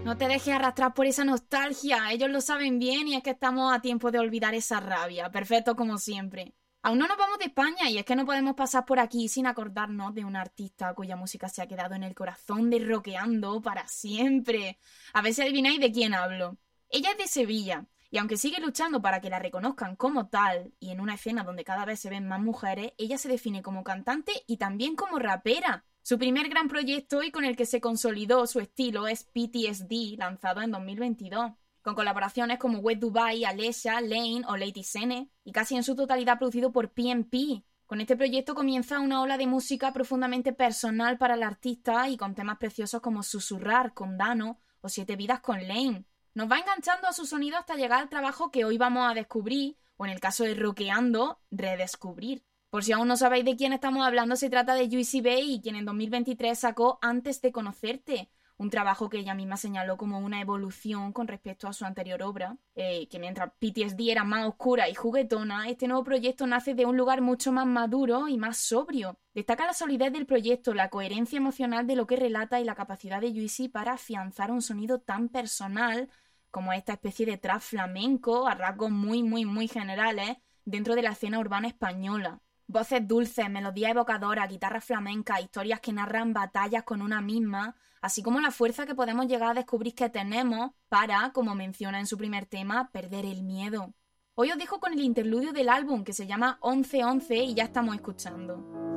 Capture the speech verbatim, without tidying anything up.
No te dejes arrastrar por esa nostalgia, ellos lo saben bien y es que estamos a tiempo de olvidar esa rabia, perfecto como siempre. Aún no nos vamos de España y es que no podemos pasar por aquí sin acordarnos de un artista cuya música se ha quedado en el corazón de Rockeando para siempre. A ver si adivináis de quién hablo. Ella es de Sevilla y aunque sigue luchando para que la reconozcan como tal y en una escena donde cada vez se ven más mujeres, ella se define como cantante y también como rapera. Su primer gran proyecto y con el que se consolidó su estilo es P T S D, lanzado en dos mil veintidós, con colaboraciones como Wet Dubai, Alessia, Lane o Lady Sene, y casi en su totalidad producido por P M P. Con este proyecto comienza una ola de música profundamente personal para el artista y con temas preciosos como Susurrar con Dano o Siete Vidas con Lane. Nos va enganchando a su sonido hasta llegar al trabajo que hoy vamos a descubrir, o en el caso de Rockeando, redescubrir. Por si aún no sabéis de quién estamos hablando, se trata de Juicy Bae, quien en dos mil veintitrés sacó Antes de conocerte, un trabajo que ella misma señaló como una evolución con respecto a su anterior obra, eh, que mientras P T S D era más oscura y juguetona, este nuevo proyecto nace de un lugar mucho más maduro y más sobrio. Destaca la solidez del proyecto, la coherencia emocional de lo que relata y la capacidad de Juicy para afianzar un sonido tan personal como esta especie de trap flamenco a rasgos muy muy muy generales dentro de la escena urbana española. Voces dulces, melodías evocadoras, guitarras flamencas, historias que narran batallas con una misma, así como la fuerza que podemos llegar a descubrir que tenemos para, como menciona en su primer tema, perder el miedo. Hoy os dejo con el interludio del álbum que se llama once once y ya estamos escuchando.